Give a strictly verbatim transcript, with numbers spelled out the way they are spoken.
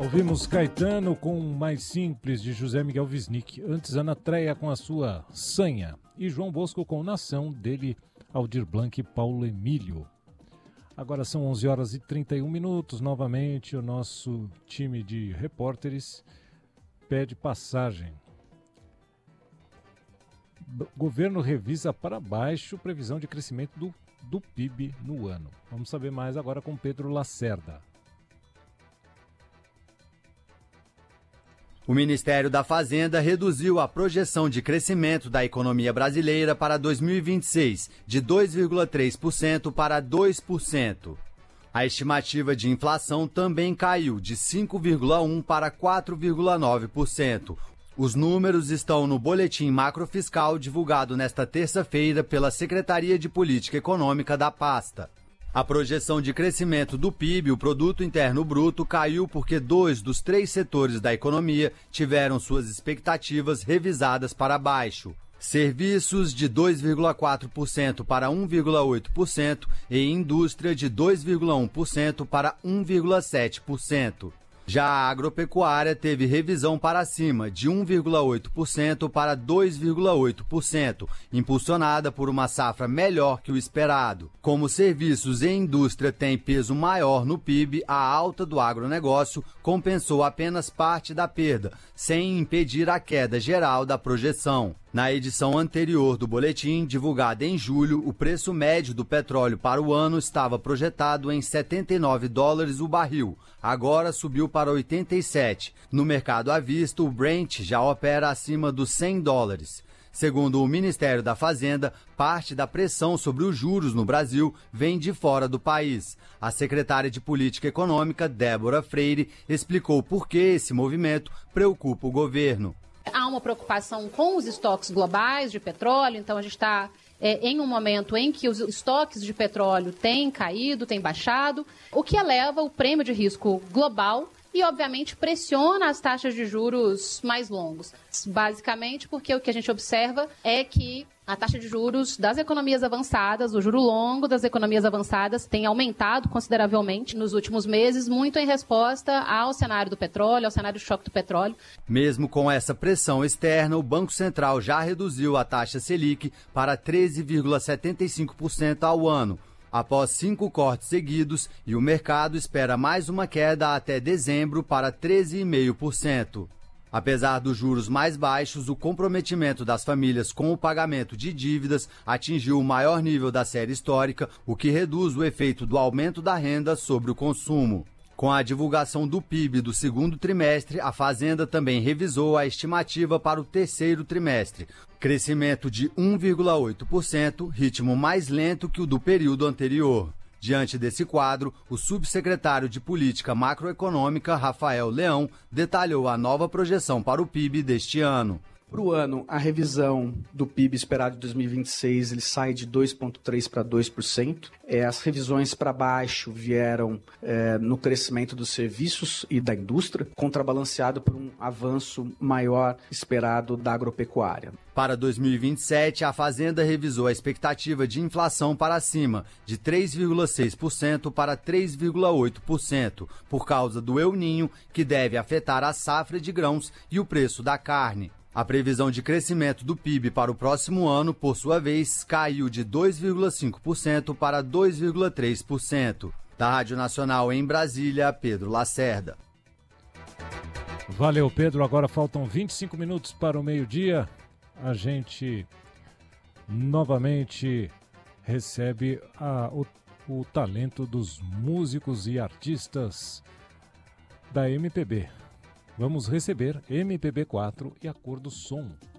Ouvimos Caetano com o Mais Simples, de José Miguel Wisnik. Antes, Ana Treia com a sua Sanha. E João Bosco com Nação, dele, Aldir Blanc e Paulo Emílio. Agora são onze horas e trinta e um minutos. Novamente, o nosso time de repórteres pede passagem. O governo revisa para baixo previsão de crescimento do, do P I B no ano. Vamos saber mais agora com Pedro Lacerda. O Ministério da Fazenda reduziu a projeção de crescimento da economia brasileira para dois mil e vinte e seis, de dois vírgula três por cento para dois por cento. A estimativa de inflação também caiu de cinco vírgula um por cento para quatro vírgula nove por cento. Os números estão no boletim macrofiscal divulgado nesta terça-feira pela Secretaria de Política Econômica da pasta. A projeção de crescimento do P I B, o Produto Interno Bruto, caiu porque dois dos três setores da economia tiveram suas expectativas revisadas para baixo. Serviços de dois vírgula quatro por cento para um vírgula oito por cento e indústria de dois vírgula um por cento para um vírgula sete por cento. Já a agropecuária teve revisão para cima, de um vírgula oito por cento para dois vírgula oito por cento, impulsionada por uma safra melhor que o esperado. Como serviços e indústria têm peso maior no P I B, a alta do agronegócio compensou apenas parte da perda, sem impedir a queda geral da projeção. Na edição anterior do boletim, divulgada em julho, o preço médio do petróleo para o ano estava projetado em setenta e nove dólares o barril. Agora subiu para oitenta e sete. No mercado à vista, o Brent já opera acima dos cem dólares. Segundo o Ministério da Fazenda, parte da pressão sobre os juros no Brasil vem de fora do país. A secretária de Política Econômica, Débora Freire, explicou por que esse movimento preocupa o governo. Há uma preocupação com os estoques globais de petróleo, então a gente está é, em um momento em que os estoques de petróleo têm caído, têm baixado, o que eleva o prêmio de risco global e, obviamente, pressiona as taxas de juros mais longos. Basicamente porque o que a gente observa é que a taxa de juros das economias avançadas, o juro longo das economias avançadas tem aumentado consideravelmente nos últimos meses, muito em resposta ao cenário do petróleo, ao cenário de choque do petróleo. Mesmo com essa pressão externa, o Banco Central já reduziu a taxa Selic para treze vírgula setenta e cinco por cento ao ano, após cinco cortes seguidos, e o mercado espera mais uma queda até dezembro para treze vírgula cinco por cento. Apesar dos juros mais baixos, o comprometimento das famílias com o pagamento de dívidas atingiu o maior nível da série histórica, o que reduz o efeito do aumento da renda sobre o consumo. Com a divulgação do P I B do segundo trimestre, a Fazenda também revisou a estimativa para o terceiro trimestre. Crescimento de um vírgula oito por cento, ritmo mais lento que o do período anterior. Diante desse quadro, o subsecretário de Política Macroeconômica, Rafael Leão, detalhou a nova projeção para o P I B deste ano. Para o ano, a revisão do P I B esperado de dois mil e vinte e seis ele sai de dois vírgula três por cento para dois por cento. É, as revisões para baixo vieram é, no crescimento dos serviços e da indústria, contrabalanceado por um avanço maior esperado da agropecuária. Para dois mil e vinte e sete, a Fazenda revisou a expectativa de inflação para cima, de três vírgula seis por cento para três vírgula oito por cento, por causa do El Niño, que deve afetar a safra de grãos e o preço da carne. A previsão de crescimento do P I B para o próximo ano, por sua vez, caiu de dois vírgula cinco por cento para dois vírgula três por cento. Da Rádio Nacional em Brasília, Pedro Lacerda. Valeu, Pedro. Agora faltam vinte e cinco minutos para o meio-dia. A gente novamente recebe a, o, o talento dos músicos e artistas da M P B. Vamos receber M P B quatro e A Cor do Som.